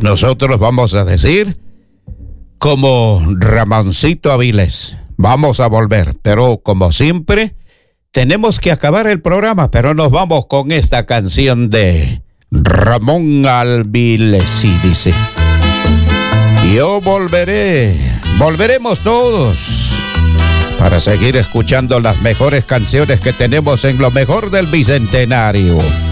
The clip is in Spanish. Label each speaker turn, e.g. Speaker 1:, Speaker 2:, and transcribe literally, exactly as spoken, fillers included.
Speaker 1: nosotros vamos a decir, como Ramoncito Avilés, vamos a volver, pero como siempre, tenemos que acabar el programa, pero nos vamos con esta canción de Ramón Avilés, y dice: yo volveré, volveremos todos para seguir escuchando las mejores canciones que tenemos en lo mejor del Bicentenario.